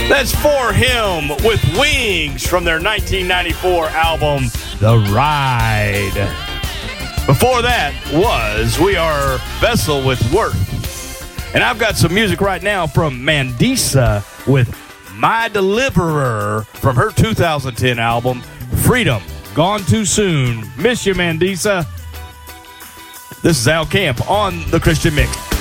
That's For Him with Wings from their 1994 album, The Ride. Before that was We Are Vessel with Worth. And I've got some music right now from Mandisa with My Deliverer from her 2010 album, Freedom. Gone Too Soon. Miss you, Mandisa. This is Al Camp on The Christian Mix.